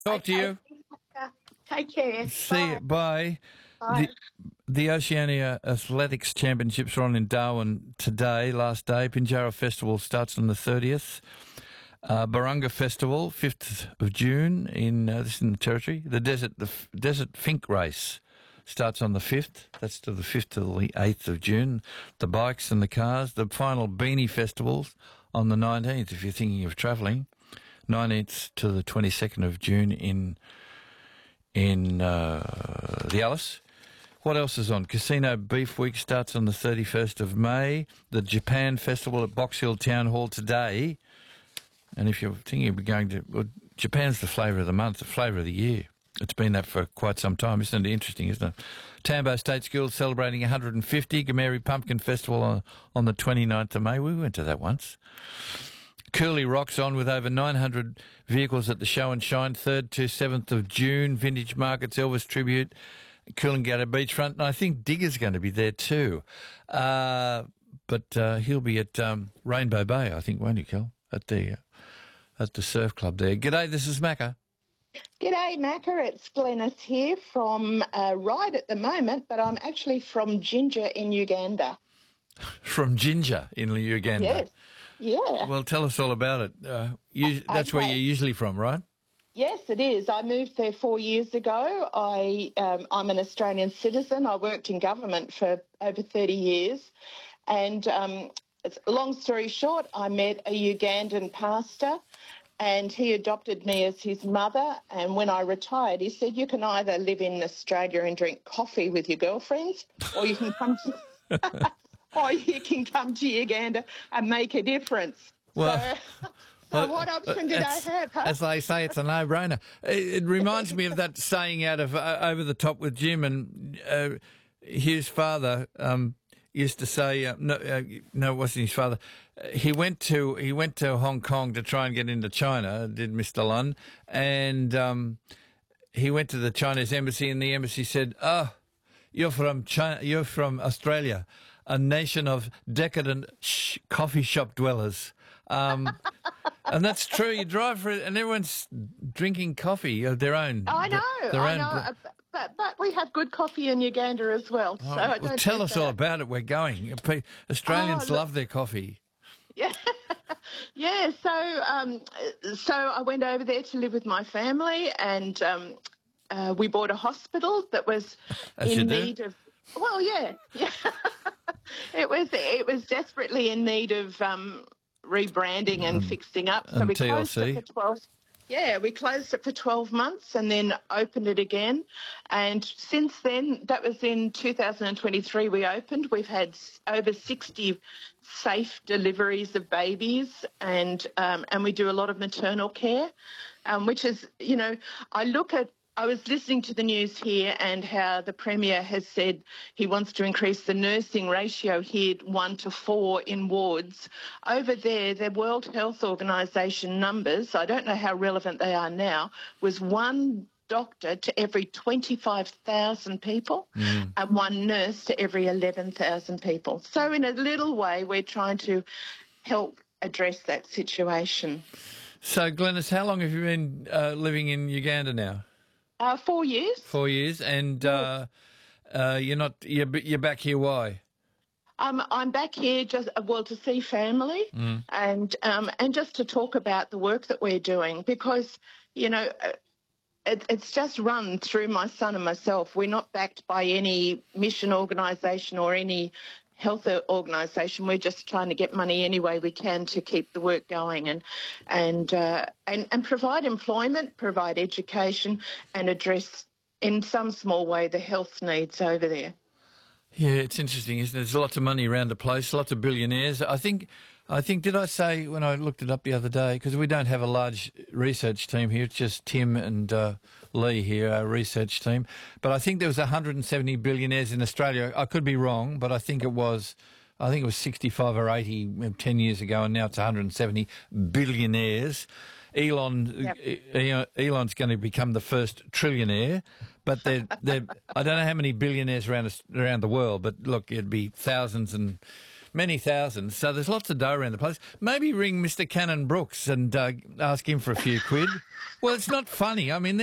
Talk to Okay. you. Take care. See you. Bye. Bye. Bye. The Oceania Athletics Championships are on in Darwin today, last day. Pinjarra Festival starts on the 30th. Barunga Festival, 5th of June, this is in the Territory. The Desert Fink Race starts on the 5th. That's to the 5th to the 8th of June. The bikes and the cars. The final Beanie Festivals on the 19th, if you're thinking of travelling. 19th to the 22nd of June in the Alice. What else is on? Casino Beef Week starts on the 31st of May. The Japan Festival at Box Hill Town Hall today. And if you're thinking of going to... Well, Japan's the flavour of the month, the flavour of the year. It's been that for quite some time. Isn't it interesting, isn't it? Tambo State School celebrating 150. Gameri Pumpkin Festival on the 29th of May. We went to that once. Cooley rocks on with over 900 vehicles at the Show and Shine, 3rd to 7th of June. Vintage Markets, Elvis Tribute, Coolangatta Beachfront, and I think Digger's going to be there too. But he'll be at Rainbow Bay, I think, won't he, Kel? At the surf club there. G'day, this is Macca. G'day, Macca. It's Glenys here from Ryde at the moment, but I'm actually from Ginger in Uganda. From Ginger in Uganda? Yes. Yeah. Well, tell us all about it. That's where you're usually from, right? Yes, it is. I moved there 4 years ago. I'm an Australian citizen. I worked in government for over 30 years. And long story short, I met a Ugandan pastor and he adopted me as his mother. And when I retired, he said, you can either live in Australia and drink coffee with your girlfriends or you can come to... or you can come to Uganda and make a difference. Well, so what option did I have? Huh? As they say, it's a no-brainer. It reminds me of that saying out of Over the Top with Jim, and his father used to say, no, it wasn't his father. He went to Hong Kong to try and get into China, did Mr. Lun, and he went to the Chinese embassy, and the embassy said, "Oh, you're from China, you're from Australia, a nation of decadent coffee shop dwellers." And that's true. You drive for it, and everyone's drinking coffee of their own. I know. But we have good coffee in Uganda as well. Oh, so well, tell us all about it. We're going. Australians love their coffee. Yeah, yeah. So I went over there to live with my family, and we bought a hospital that was in need of. Well, yeah. It was desperately in need of rebranding and fixing up. So we closed it for 12. Yeah, we closed it for 12 months and then opened it again. And since then, that was in 2023 we opened. We've had over 60 safe deliveries of babies, and we do a lot of maternal care, which is, I was listening to the news here and how the Premier has said he wants to increase the nursing ratio here 1 to 4 in wards. Over there, the World Health Organisation numbers, I don't know how relevant they are now, was 1 doctor to every 25,000 people and 1 nurse to every 11,000 people. So in a little way, we're trying to help address that situation. So, Glenys, how long have you been living in Uganda now? 4 years. 4 years, and you're back here. Why? I'm back here to see family and just to talk about the work that we're doing, because it's just run through my son and myself. We're not backed by any mission organisation or any health organisation. We're just trying to get money any way we can to keep the work going and provide employment, provide education, and address in some small way the health needs over there. Yeah, it's interesting, isn't it? There's lots of money around the place, lots of billionaires. I think, did I say when I looked it up the other day, because we don't have a large research team here, it's just Tim and Lee here, our research team. But I think there was 170 billionaires in Australia. I could be wrong, but I think it was 65 or 80 10 years ago, and now it's 170 billionaires. Elon's going to become the first trillionaire, but I don't know how many billionaires around the world, but look, it'd be thousands and many thousands. So there's lots of dough around the place. Maybe ring Mr. Cannon Brooks and ask him for a few quid. Well, it's not funny. I mean,